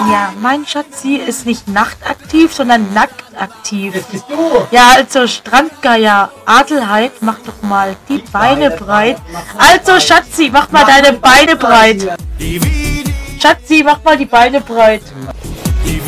Ja, mein Schatzi ist nicht nachtaktiv, sondern nacktaktiv. Ja, also Strandgeier, Adelheid, mach doch mal die Beine breit. Also Schatzi, mach mal deine Beine breit. Schatzi, mach mal die Beine breit.